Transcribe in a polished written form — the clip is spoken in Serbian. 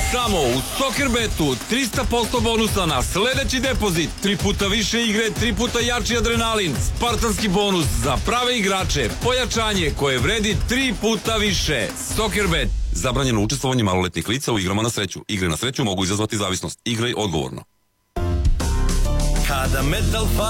Samo u Soccerbetu 300% bonusa na sledeći depozit, 3 puta više igre, 3 puta jači adrenalin, spartanski bonus za prave igrače, pojačanje koje vredi 3 puta više. Soccerbet. Zabranjeno učestvovanje maloletnih lica u igrama na sreću. Igre na sreću mogu izazvati zavisnost. Igraj odgovorno. Kada Metal